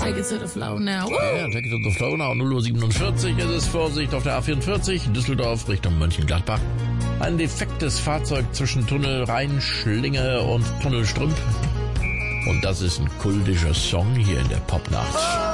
Take it to the flow now. Ja, take it to the flow now. 0:47 Uhr ist es. Vorsicht auf der A44, Düsseldorf Richtung Mönchengladbach. Ein defektes Fahrzeug zwischen Tunnel Rheinschlinge und Tunnel Strümp. Und das ist ein kultischer Song hier in der Popnacht.